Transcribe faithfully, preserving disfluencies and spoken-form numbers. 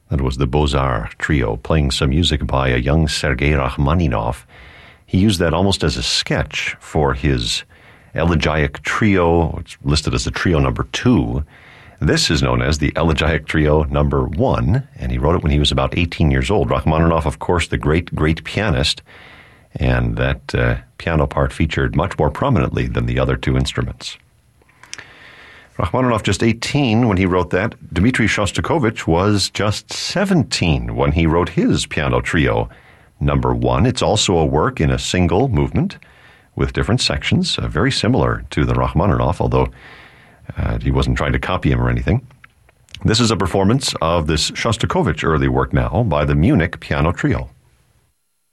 That was the Beaux-Arts Trio, playing some music by a young Sergei Rachmaninoff. He used that almost as a sketch for his Elegiac Trio. It's listed as the Trio number two. This is known as the Elegiac Trio number one, and he wrote it when he was about eighteen years old. Rachmaninoff, of course, the great, great pianist, and that uh, piano part featured much more prominently than the other two instruments. Rachmaninoff just eighteen when he wrote that. Dmitri Shostakovich was just seventeen when he wrote his piano trio, number one. It's also a work in a single movement with different sections, uh, very similar to the Rachmaninoff, although uh, he wasn't trying to copy him or anything. This is a performance of this Shostakovich early work now by the Munich Piano Trio.